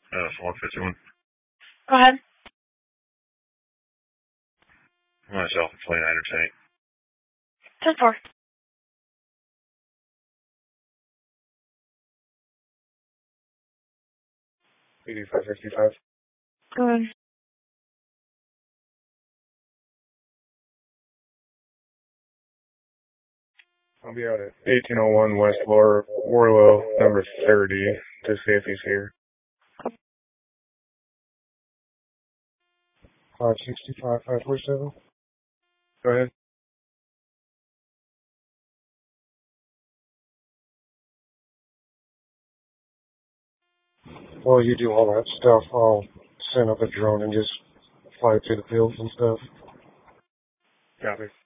151. Go ahead. Myself, 29 or 10 4. $85.55. Go ahead. I'll be out at 1801 West Warlow, number 30, to see if he's here. 565, 547. Go ahead. While you do all that stuff, I'll send up a drone and just fly it through the fields and stuff. Copy.